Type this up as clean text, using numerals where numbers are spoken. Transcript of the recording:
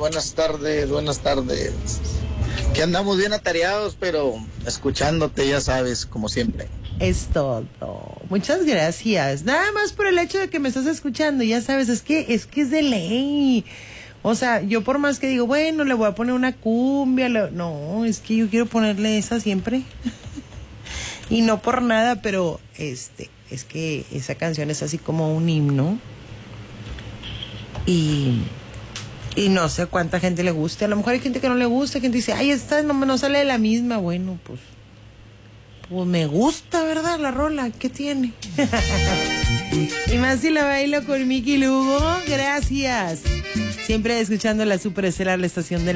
buenas tardes. Que andamos bien atareados, pero escuchándote, ya sabes, como siempre. Es todo. Muchas gracias. Nada más por el hecho de que me estás escuchando, ya sabes, es que es de ley. O sea, yo por más que digo, bueno, le voy a poner una cumbia, no, es que yo quiero ponerle esa siempre. Y no por nada, pero es que esa canción es así como un himno. Y no sé cuánta gente le guste. A lo mejor hay gente que no le gusta, gente dice, ay, esta no sale de la misma. Bueno, pues me gusta, ¿verdad? La rola, ¿qué tiene? Y más si la bailo con Miki Lugo, gracias. Siempre escuchando la Super Estelar, la estación de